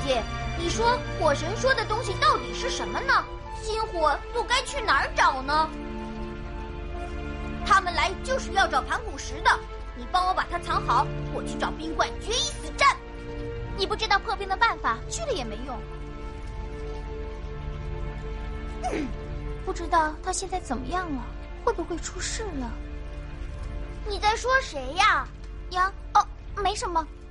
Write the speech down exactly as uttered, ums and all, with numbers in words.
姐，你说火神说的东西到底是什么呢？星火又该去哪儿找呢？他们来就是要找盘古石的，你帮我把它藏好，我去找冰怪决一死战。 你不知道破冰的办法，去了也没用。 嗯， 不知道他现在怎么样了，会不会出事了？ 你在说谁呀？ 呀，哦，没什么。